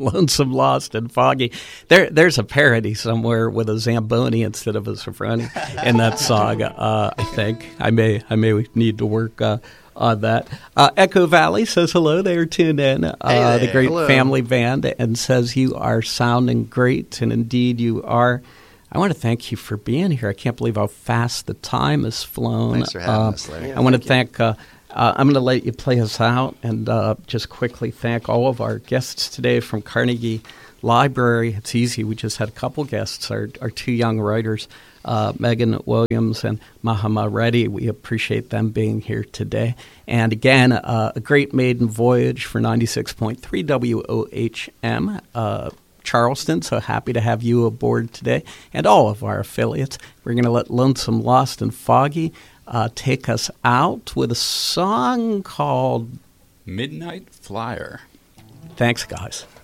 Lonesome, Lost, and Foggy. There's a parody somewhere with a Zamboni instead of a Sofroni in that song. I think I may need to work on that. Echo Valley says hello. They are tuned in. The great hello. family band, and says you are sounding great, and indeed you are. I want to thank you for being here. I can't believe how fast the time has flown. Thanks for having us, Larry. I want to thank. I'm going to let you play us out and just quickly thank all of our guests today from Carnegie Library. It's easy. We just had a couple guests, our two young writers, Megan Williams and Mahama Reddy. We appreciate them being here today. And again, a great maiden voyage for 96.3 WOHM. Charleston, so happy to have you aboard today, and all of our affiliates. We're going to let Lonesome, Lost, and Foggy take us out with a song called Midnight Flyer. Thanks, guys.